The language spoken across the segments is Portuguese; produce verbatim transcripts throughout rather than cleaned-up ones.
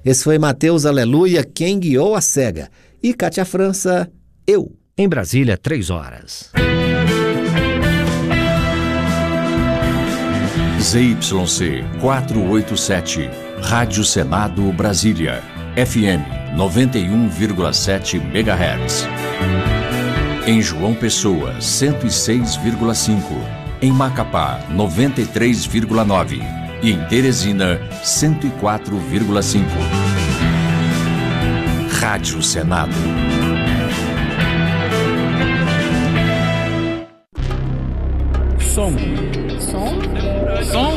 Esse foi Mateus Aleluia, Quem Guiou a Cega. E Cátia França, Eu. Em Brasília, três horas. Z Y C quatrocentos e oitenta e sete, Rádio Senado Brasília, F M noventa e um vírgula sete megahertz. Em João Pessoa, cento e seis vírgula cinco. Em Macapá, noventa e três vírgula nove. E em Teresina, cento e quatro vírgula cinco. Rádio Senado. Som. Som? Som.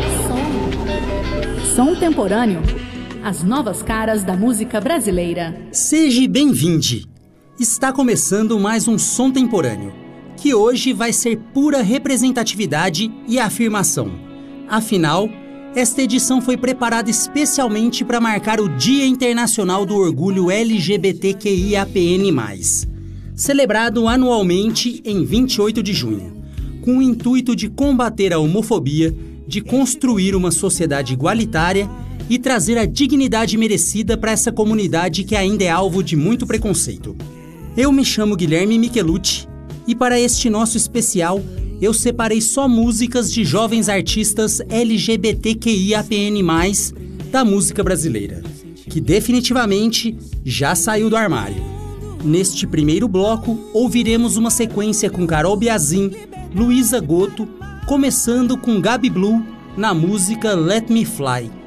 Som. Som temporâneo. As novas caras da música brasileira. Seja bem-vindo. Está começando mais um Som Temporâneo, que hoje vai ser pura representatividade e afirmação. Afinal, esta edição foi preparada especialmente para marcar o Dia Internacional do Orgulho L G B T Q I A P N mais, celebrado anualmente em vinte e oito de junho. Com o intuito de combater a homofobia, de construir uma sociedade igualitária e trazer a dignidade merecida para essa comunidade que ainda é alvo de muito preconceito. Eu me chamo Guilherme Michelucci e para este nosso especial eu separei só músicas de jovens artistas L G B T Q I A P N mais, da música brasileira, que definitivamente já saiu do armário. Neste primeiro bloco, ouviremos uma sequência com Carol Biazin, Luísa Goto, começando com Gabi Blue na música Let Me Fly.